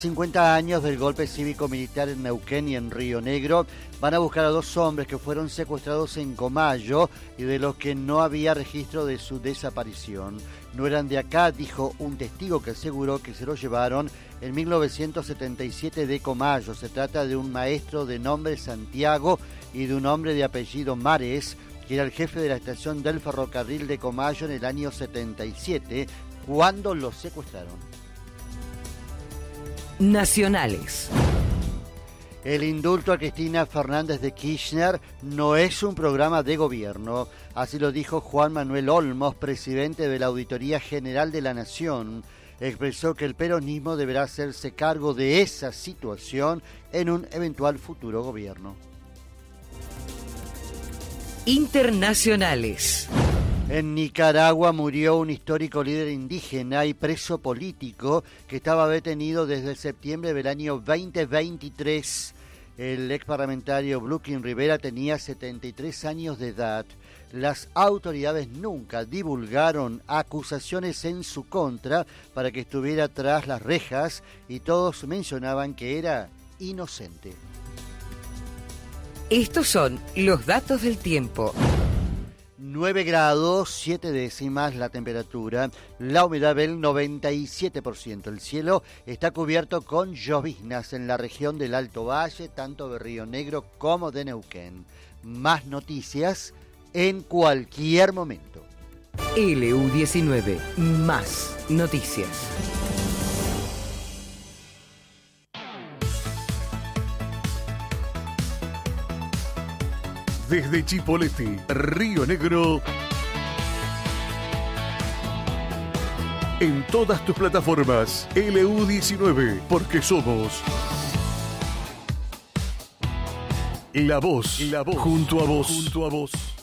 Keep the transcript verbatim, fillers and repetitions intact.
cincuenta años del golpe cívico-militar en Neuquén y en Río Negro van a buscar a dos hombres que fueron secuestrados en Comayo y de los que no había registro de su desaparición. No eran de acá, dijo un testigo que aseguró que se los llevaron en mil novecientos setenta y siete de Comayo. Se trata de un maestro de nombre Santiago y de un hombre de apellido Mares, que era el jefe de la estación del ferrocarril de Comayo en el año setenta y siete, cuando los secuestraron. Nacionales. El indulto a Cristina Fernández de Kirchner no es un programa de gobierno, así lo dijo Juan Manuel Olmos, presidente de la Auditoría General de la Nación. Expresó que el peronismo deberá hacerse cargo de esa situación en un eventual futuro gobierno. Internacionales. En Nicaragua murió un histórico líder indígena y preso político que estaba detenido desde septiembre del año veinte veintitrés. El ex parlamentario Blukin Rivera tenía setenta y tres años de edad. Las autoridades nunca divulgaron acusaciones en su contra para que estuviera tras las rejas y todos mencionaban que era inocente. Estos son los datos del tiempo. nueve grados, siete décimas la temperatura, la humedad del noventa y siete por ciento. El cielo está cubierto con lloviznas en la región del Alto Valle, tanto de Río Negro como de Neuquén. Más noticias en cualquier momento. L U diecinueve, más noticias. Desde Chipoleti, Río Negro, en todas tus plataformas, L U diecinueve, porque somos la voz, la voz, junto a vos, junto a vos.